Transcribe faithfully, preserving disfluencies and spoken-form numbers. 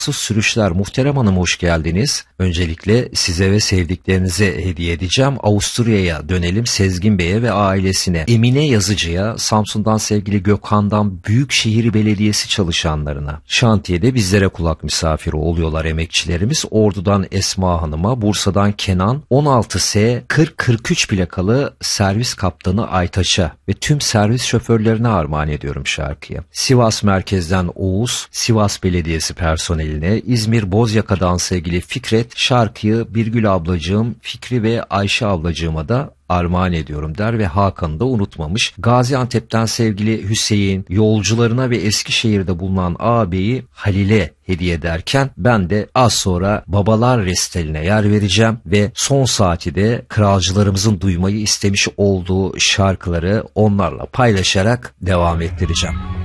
Sürüşler. Muhterem Hanım, hoş geldiniz. Öncelikle size ve sevdiklerinize hediye edeceğim. Avusturya'ya dönelim, Sezgin Bey'e ve ailesine. Emine Yazıcı'ya, Samsun'dan sevgili Gökhan'dan Büyükşehir Belediyesi çalışanlarına. Şantiyede bizlere kulak misafiri oluyorlar emekçilerimiz. Ordu'dan Esma Hanım'a, Bursa'dan Kenan, on altı S kırk kırk üç plakalı servis kaptanı Aytaç'a ve tüm servis şoförlerine armağan ediyorum şarkıyı. Sivas merkezden Oğuz, Sivas Belediyesi personeli, İzmir Bozyaka'dan sevgili Fikret, şarkıyı Birgül ablacığım, Fikri ve Ayşe ablacığıma da armağan ediyorum der ve Hakan'ı da unutmamış. Gaziantep'ten sevgili Hüseyin, yolcularına ve Eskişehir'de bulunan ağabeyi Halil'e hediye ederken ben de az sonra Babalar Resteli'ne yer vereceğim ve son saati de kralcılarımızın duymayı istemiş olduğu şarkıları onlarla paylaşarak devam ettireceğim.